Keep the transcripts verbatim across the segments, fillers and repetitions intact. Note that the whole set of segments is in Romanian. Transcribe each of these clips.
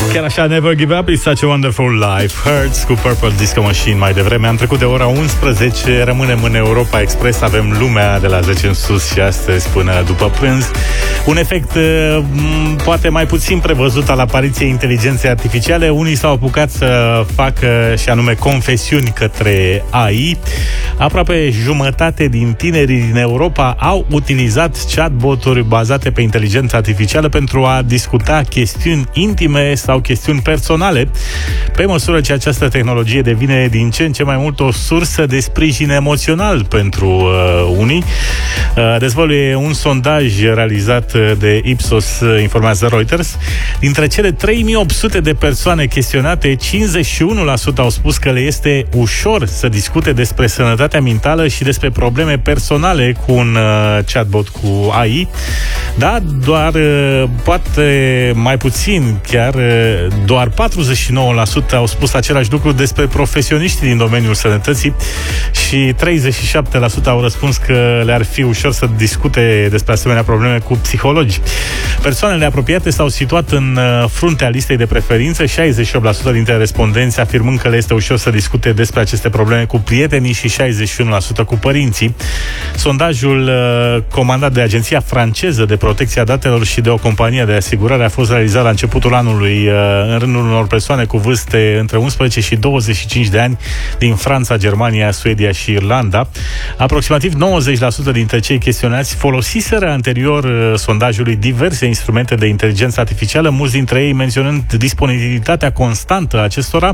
Chiar așa, Never Give Up is Such a Wonderful Life. Hurts cu Purple Disco Machine mai devreme. Am trecut de ora unsprezece, rămânem în Europa Express. Avem lumea de la zece în sus și astăzi până după prânz. Un efect m- poate mai puțin prevăzut al apariției inteligenței artificiale. Unii s-au apucat să facă și anume confesiuni către A I. Aproape jumătate din tinerii din Europa au utilizat chatboturi bazate pe inteligența artificială pentru a discuta chestiuni intime sau chestiuni personale, pe măsură ce această tehnologie devine din ce în ce mai mult o sursă de sprijin emoțional pentru uh, unii. Uh, dezvăluie un sondaj realizat de Ipsos, uh, informează Reuters. Dintre cele trei mii opt sute de persoane chestionate, cincizeci și unu la sută au spus că le este ușor să discute despre sănătatea mentală și despre probleme personale cu un uh, chatbot cu A I. Da, doar uh, poate mai puțin, chiar uh, doar patruzeci și nouă la sută au spus același lucru despre profesioniștii din domeniul sănătății și treizeci și șapte la sută au răspuns că le-ar fi ușor să discute despre asemenea probleme cu psihologi. Persoanele apropiate s-au situat în fruntea listei de preferință, șaizeci și opt la sută dintre respondenți afirmând că le este ușor să discute despre aceste probleme cu prietenii și șaizeci și unu la sută cu părinții. Sondajul comandat de Agenția Franceză de Protecție a Datelor și de o companie de asigurare a fost realizat la începutul anului în rândul unor persoane cu vârste între unsprezece și douăzeci și cinci de ani din Franța, Germania, Suedia și Irlanda. Aproximativ nouăzeci la sută dintre cei chestionați folosiseră anterior sondajului diverse instrumente de inteligență artificială, mulți dintre ei menționând disponibilitatea constantă a acestora,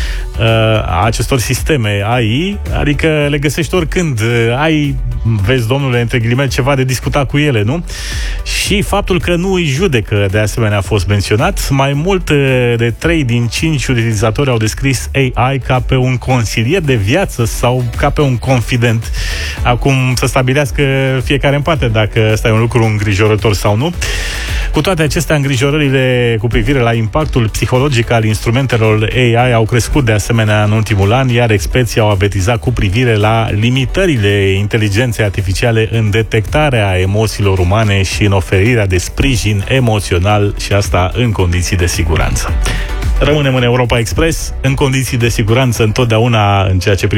a acestor sisteme A I, adică le găsești oricând. Ai, vezi, domnule, între ghilimele, ceva de discutat cu ele, nu? Și faptul că nu îi judecă, de asemenea, a fost menționat. Mai mult de trei din cinci utilizatori au descris A I ca pe un consilier de viață sau ca pe un confident. Acum să stabilească fiecare în parte dacă ăsta e un lucru îngrijorător sau nu. Cu toate acestea, îngrijorările cu privire la impactul psihologic al instrumentelor A I au crescut de asemenea în ultimul an, iar experții au avertizat cu privire la limitările inteligenței artificiale în detectarea emoțiilor umane și în oferirea de sprijin emoțional, și asta în condiții de siguranță. Rămânem în Europa Express, în condiții de siguranță întotdeauna în ceea ce